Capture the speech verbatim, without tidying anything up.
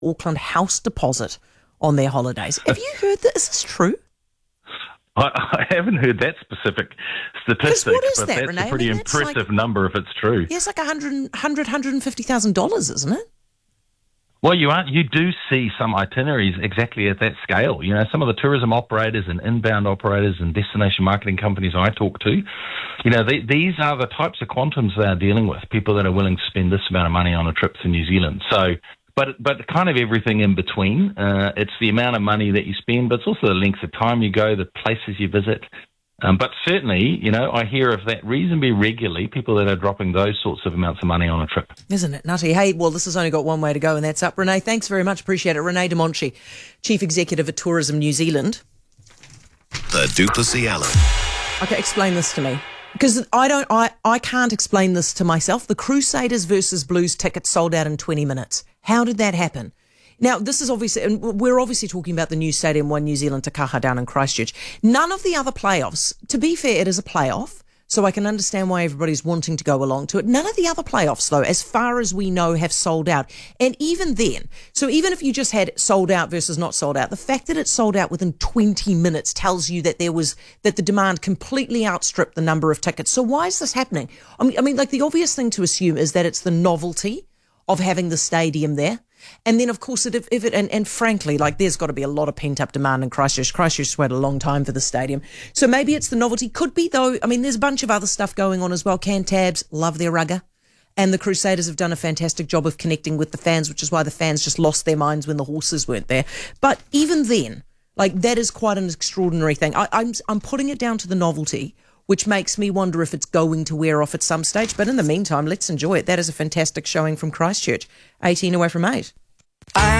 Auckland house deposit on their holidays. Have you heard that? Is this true? I, I haven't heard that specific statistic, what is but that, that's Renee? a pretty I mean, that's impressive like- number if it's true. Yeah, it's like one hundred, one hundred, one hundred fifty thousand dollars, isn't it? Well, you are, you do see some itineraries exactly at that scale. You know, some of the tourism operators and inbound operators and destination marketing companies I talk to, you know, they, these are the types of quantums they are dealing with, people that are willing to spend this amount of money on a trip to New Zealand. So, but but kind of everything in between. Uh, it's the amount of money that you spend, but it's also the length of time you go, the places you visit. Um, but certainly, you know, I hear of that reasonably regularly, people that are dropping those sorts of amounts of money on a trip. Isn't it nutty? Hey, well, this has only got one way to go, and that's up. Renee, thanks very much. Appreciate it. Renee DeMonchi, Chief Executive at Tourism New Zealand. The Du Plessis-Allen. Okay, explain this to me. Because I don't, I, I can't explain this to myself. The Crusaders versus Blues tickets sold out in twenty minutes. How did that happen? Now, this is obviously, and we're obviously talking about the new Stadium One New Zealand Te Kaha down in Christchurch. None of the other playoffs, to be fair, it is a playoff, so I can understand why everybody's wanting to go along to it. None of the other playoffs, though, as far as we know, have sold out. And even then, so even if you just had sold out versus not sold out, the fact that it sold out within twenty minutes tells you that there was, that the demand completely outstripped the number of tickets. So why is this happening? I mean, I mean, like the obvious thing to assume is that it's the novelty of having the stadium there. And then, of course, if, if it, and, and frankly, like there's got to be a lot of pent-up demand in Christchurch. Christchurch has waited a long time for the stadium. So maybe it's the novelty. Could be, though. I mean, there's a bunch of other stuff going on as well. Cantabs love their rugger. And the Crusaders have done a fantastic job of connecting with the fans, which is why the fans just lost their minds when the horses weren't there. But even then, like that is quite an extraordinary thing. I, I'm, I'm putting it down to the novelty, which makes me wonder if it's going to wear off at some stage. But in the meantime, let's enjoy it. That is a fantastic showing from Christchurch. eighteen away from eight.